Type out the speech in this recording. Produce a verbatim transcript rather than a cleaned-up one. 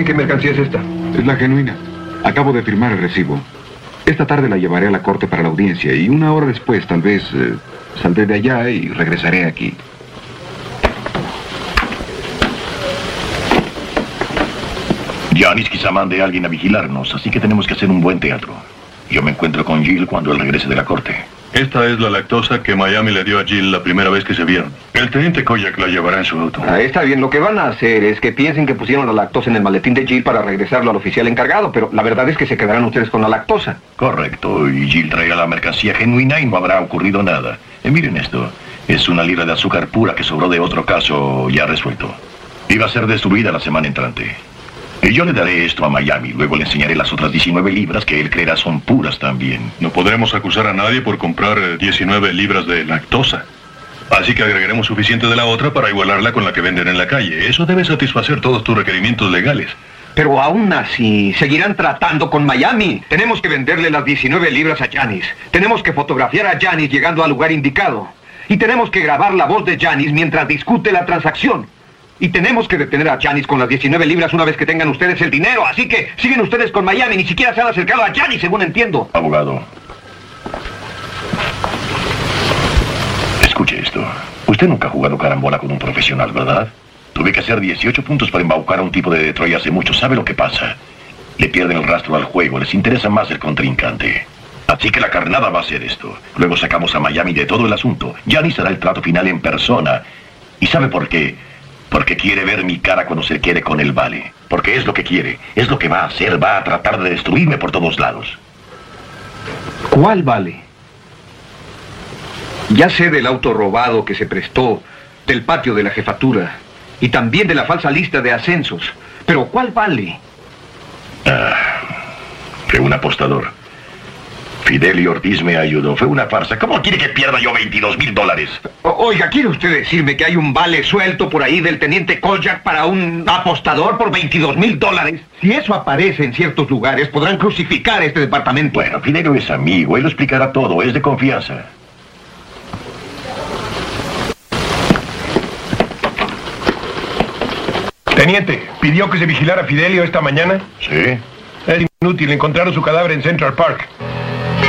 ¿Qué mercancía es esta? Es la genuina. Acabo de firmar el recibo. Esta tarde la llevaré a la corte para la audiencia y una hora después, tal vez, eh, saldré de allá y regresaré aquí. Giannis quizá mande a alguien a vigilarnos, así que tenemos que hacer un buen teatro. Yo me encuentro con Jill cuando él regrese de la corte. Esta es la lactosa que Miami le dio a Jill la primera vez que se vieron. El teniente Koyak la llevará en su auto. Ah, está bien. Lo que van a hacer es que piensen que pusieron la lactosa en el maletín de Jill para regresarlo al oficial encargado, pero la verdad es que se quedarán ustedes con la lactosa. Correcto, y Jill traerá la mercancía genuina y no habrá ocurrido nada. Eh, miren esto, es una libra de azúcar pura que sobró de otro caso ya resuelto. Iba a ser destruida la semana entrante. Y yo le daré esto a Miami, luego le enseñaré las otras diecinueve libras que él creerá son puras también. No podremos acusar a nadie por comprar eh, diecinueve libras de lactosa. Así que agregaremos suficiente de la otra para igualarla con la que venden en la calle. Eso debe satisfacer todos tus requerimientos legales. Pero aún así, seguirán tratando con Miami. Tenemos que venderle las diecinueve libras a Giannis. Tenemos que fotografiar a Giannis llegando al lugar indicado. Y tenemos que grabar la voz de Giannis mientras discute la transacción. Y tenemos que detener a Giannis con las diecinueve libras una vez que tengan ustedes el dinero. Así que siguen ustedes con Miami. Ni siquiera se han acercado a Giannis, según entiendo. Abogado. Escuche esto. Usted nunca ha jugado carambola con un profesional, ¿verdad? Tuve que hacer dieciocho puntos para embaucar a un tipo de Detroit hace mucho. ¿Sabe lo que pasa? Le pierden el rastro al juego. Les interesa más el contrincante. Así que la carnada va a ser esto. Luego sacamos a Miami de todo el asunto. Giannis hará el trato final en persona. ¿Y sabe por qué? Porque quiere ver mi cara cuando se quede con el vale. Porque es lo que quiere. Es lo que va a hacer. Va a tratar de destruirme por todos lados. ¿Cuál vale? Ya sé del auto robado que se prestó, del patio de la jefatura y también de la falsa lista de ascensos. Pero ¿cuál vale? Ah, fue un apostador. Fidelio Ortiz me ayudó. Fue una farsa. ¿Cómo quiere que pierda yo veintidós mil dólares? O- Oiga, ¿quiere usted decirme que hay un vale suelto por ahí del teniente Koyak para un apostador por veintidós mil dólares? Si eso aparece en ciertos lugares, podrán crucificar este departamento. Bueno, Fidelio es amigo. Él lo explicará todo. Es de confianza. Teniente, ¿pidió que se vigilara a Fidelio esta mañana? ¿Sí? Es inútil, encontraron su cadáver en Central Park.